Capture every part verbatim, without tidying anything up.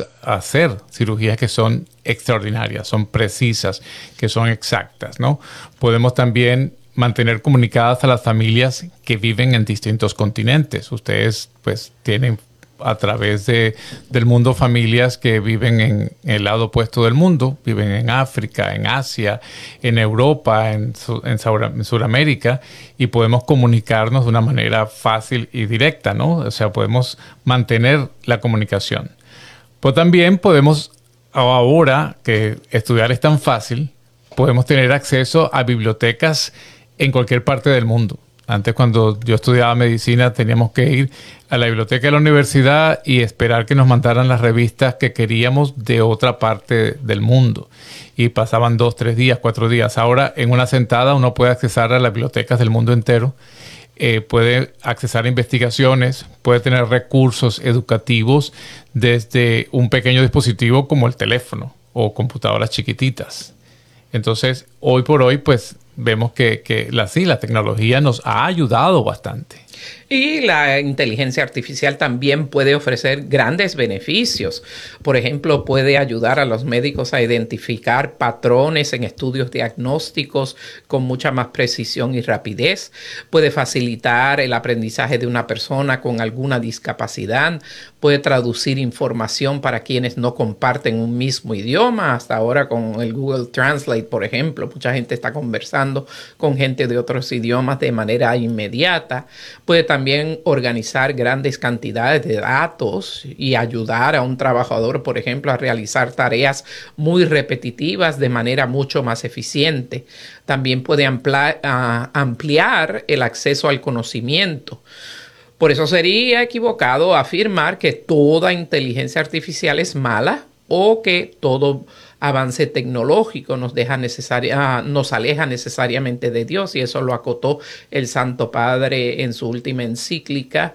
podemos hacer cirugías que son extraordinarias, son precisas, que son exactas, ¿no? Podemos también mantener comunicadas a las familias que viven en distintos continentes. Ustedes pues tienen a través de, del mundo familias que viven en el lado opuesto del mundo, viven en África, en Asia, en Europa, en, en, en Sudamérica, y podemos comunicarnos de una manera fácil y directa, ¿no? O sea, podemos mantener la comunicación. Pero también podemos, ahora que estudiar es tan fácil, podemos tener acceso a bibliotecas en cualquier parte del mundo. Antes, cuando yo estudiaba medicina, teníamos que ir a la biblioteca de la universidad y esperar que nos mandaran las revistas que queríamos de otra parte del mundo. Y pasaban dos, tres días, cuatro días. Ahora, en una sentada, uno puede accesar a las bibliotecas del mundo entero. Eh, puede accesar a investigaciones, puede tener recursos educativos desde un pequeño dispositivo como el teléfono o computadoras chiquititas. Entonces, hoy por hoy, pues, vemos que, que la, sí, la tecnología nos ha ayudado bastante. Y la inteligencia artificial también puede ofrecer grandes beneficios. Por ejemplo, puede ayudar a los médicos a identificar patrones en estudios diagnósticos con mucha más precisión y rapidez. Puede facilitar el aprendizaje de una persona con alguna discapacidad. Puede traducir información para quienes no comparten un mismo idioma. Hasta ahora con el Google Translate, por ejemplo, mucha gente está conversando con gente de otros idiomas de manera inmediata. Puede también organizar grandes cantidades de datos y ayudar a un trabajador, por ejemplo, a realizar tareas muy repetitivas de manera mucho más eficiente. También puede ampliar, uh, ampliar el acceso al conocimiento. Por eso sería equivocado afirmar que toda inteligencia artificial es mala o que todo avance tecnológico nos deja necesaria, nos aleja necesariamente de Dios, y eso lo acotó el Santo Padre en su última encíclica,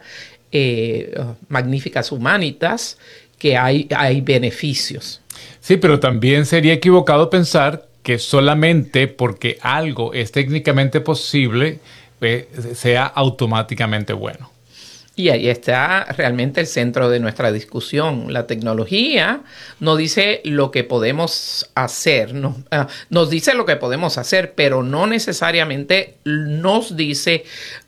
eh, Magnificas Humanitas, que hay, hay beneficios. Sí, pero también sería equivocado pensar que solamente porque algo es técnicamente posible, eh, sea automáticamente bueno. Y ahí está realmente el centro de nuestra discusión. La tecnología nos dice lo que podemos hacer, no, uh, nos dice lo que podemos hacer, pero no necesariamente nos dice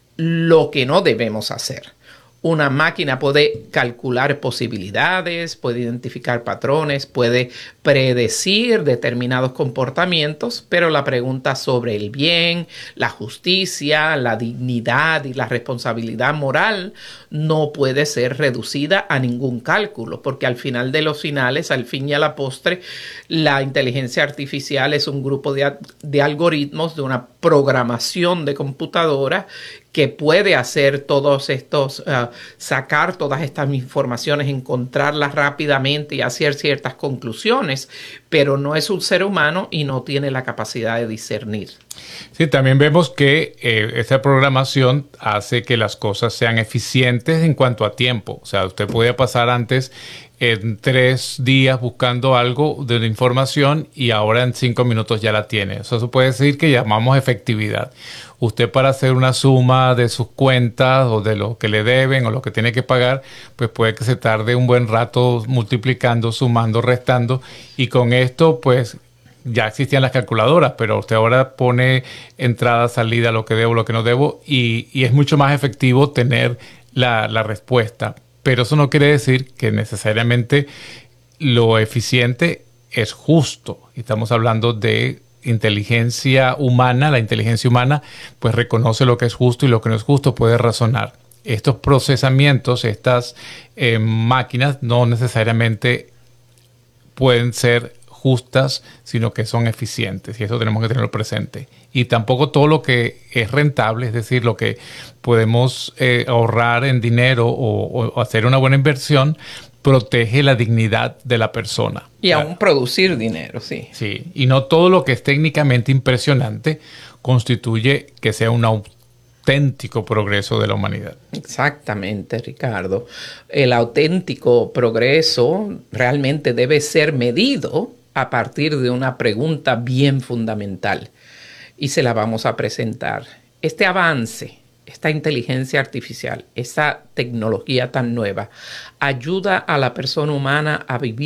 lo que no debemos hacer. Una máquina puede calcular posibilidades, puede identificar patrones, puede predecir determinados comportamientos, pero la pregunta sobre el bien, la justicia, la dignidad y la responsabilidad moral no puede ser reducida a ningún cálculo, porque al final de los finales, al fin y a la postre, la inteligencia artificial es un grupo de, de algoritmos, de una programación de computadora que puede hacer todos estos, uh, sacar todas estas informaciones, encontrarlas rápidamente y hacer ciertas conclusiones, pero no es un ser humano y no tiene la capacidad de discernir. Sí, también vemos que eh, esta programación hace que las cosas sean eficientes en cuanto a tiempo. O sea, usted podía pasar antes en tres días buscando algo de la información y ahora en cinco minutos ya la tiene. Eso se puede decir que llamamos efectividad. Usted, para hacer una suma de sus cuentas o de lo que le deben o lo que tiene que pagar, pues puede que se tarde un buen rato multiplicando, sumando, restando, y con esto pues ya existían las calculadoras, pero usted ahora pone entrada, salida, lo que debo, lo que no debo, y, y es mucho más efectivo tener la, la respuesta. Pero eso no quiere decir que necesariamente lo eficiente es justo. Estamos hablando de inteligencia humana. La inteligencia humana pues reconoce lo que es justo y lo que no es justo, puede razonar. Estos procesamientos, estas eh, máquinas no necesariamente pueden ser justas, sino que son eficientes, y eso tenemos que tenerlo presente. Y tampoco todo lo que es rentable, es decir, lo que podemos eh, ahorrar en dinero o, o hacer una buena inversión, protege la dignidad de la persona. Y aún producir dinero, sí. Sí, y no todo lo que es técnicamente impresionante constituye que sea un auténtico progreso de la humanidad. Exactamente, Ricardo. El auténtico progreso realmente debe ser medido a partir de una pregunta bien fundamental, y se la vamos a presentar. Este avance, esta inteligencia artificial, esta tecnología tan nueva, ayuda a la persona humana a vivir